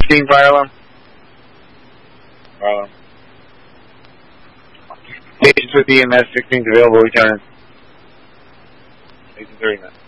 16, fire alarm. Fire alarm. Patients with EMS, 16's available, return. 18:39.